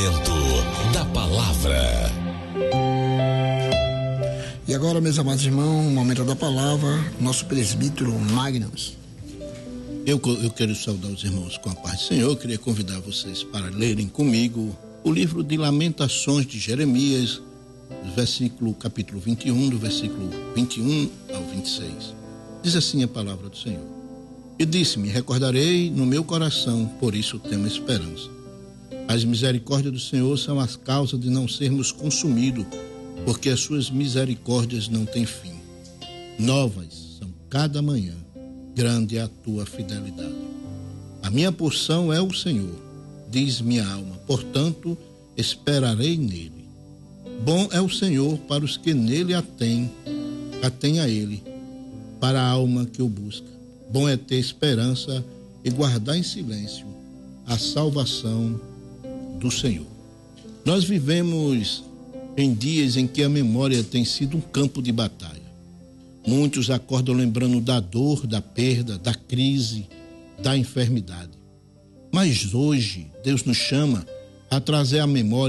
momento da palavra. E agora, meus amados irmãos, o momento da palavra, nosso presbítero Magnus. Eu quero saudar os irmãos com a paz do Senhor. Eu queria convidar vocês para lerem comigo o livro de Lamentações de Jeremias, capítulo 21, do versículo 21 ao 26. Diz assim a palavra do Senhor. E disse-me, recordarei no meu coração, por isso tenho esperança. As misericórdias do Senhor são as causas de não sermos consumidos, porque as suas misericórdias não têm fim. Novas são cada manhã, grande é a tua fidelidade. A minha porção é o Senhor, diz minha alma, portanto esperarei nele. Bom é o Senhor para os que nele atém a ele, para a alma que o busca. Bom é ter esperança e guardar em silêncio a salvação do Senhor. Nós vivemos em dias em que a memória tem sido um campo de batalha. Muitos acordam lembrando da dor, da perda, da crise, da enfermidade. Mas hoje Deus nos chama a trazer à memória